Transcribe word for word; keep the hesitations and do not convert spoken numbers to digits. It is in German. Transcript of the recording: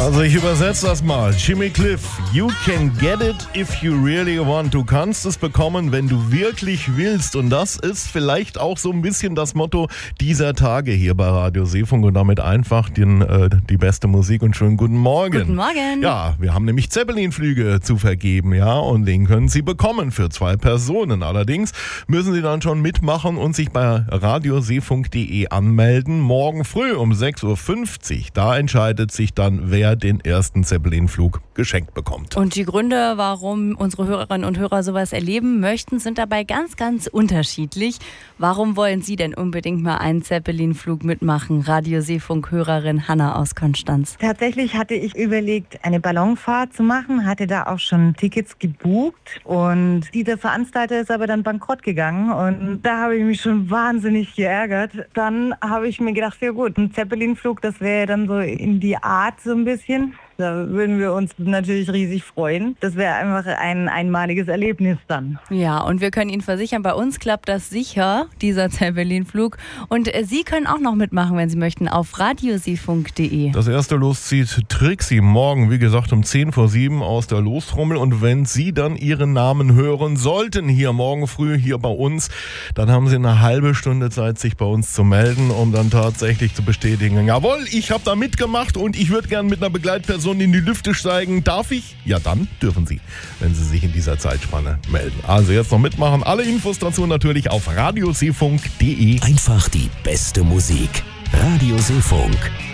Also ich übersetze das mal. Jimmy Cliff, you can get it if you really want. Du kannst es bekommen, wenn du wirklich willst. Und das ist vielleicht auch so ein bisschen das Motto dieser Tage hier bei Radio Seefunk und damit einfach den, äh, die beste Musik und schönen guten Morgen. Guten Morgen. Ja, wir haben nämlich Zeppelin-Flüge zu vergeben, ja, und den können Sie bekommen für zwei Personen. Allerdings müssen Sie dann schon mitmachen und sich bei radioseefunk punkt de anmelden. Morgen früh um sechs Uhr fünfzig, da entscheidet sich dann, wer den ersten Zeppelin-Flug geschenkt bekommt. Und die Gründe, warum unsere Hörerinnen und Hörer sowas erleben möchten, sind dabei ganz, ganz unterschiedlich. Warum wollen Sie denn unbedingt mal einen Zeppelin-Flug mitmachen? Radio Seefunk-Hörerin Hanna aus Konstanz. Tatsächlich hatte ich überlegt, eine Ballonfahrt zu machen, hatte da auch schon Tickets gebucht und dieser Veranstalter ist aber dann bankrott gegangen und da habe ich mich schon wahnsinnig geärgert. Dann habe ich mir gedacht, ja gut, ein Zeppelin-Flug, das wäre dann so in die Art so ein bisschen. Da würden wir uns natürlich riesig freuen. Das wäre einfach ein einmaliges Erlebnis dann. Ja, und wir können Ihnen versichern, bei uns klappt das sicher, dieser Zeppelin-Flug. Und äh, Sie können auch noch mitmachen, wenn Sie möchten, auf radioseefunk punkt de. Das erste Los zieht Trixie morgen, wie gesagt, um zehn vor sieben aus der Lostrommel. Und wenn Sie dann Ihren Namen hören sollten, hier morgen früh, hier bei uns, dann haben Sie eine halbe Stunde Zeit, sich bei uns zu melden, um dann tatsächlich zu bestätigen, jawohl, ich habe da mitgemacht und ich würde gern mit einer Begleitperson in die Lüfte steigen. Darf ich? Ja, dann dürfen Sie, wenn Sie sich in dieser Zeitspanne melden. Also jetzt noch mitmachen. Alle Infos dazu natürlich auf radioseefunk punkt de. Einfach die beste Musik. Radio Seefunk.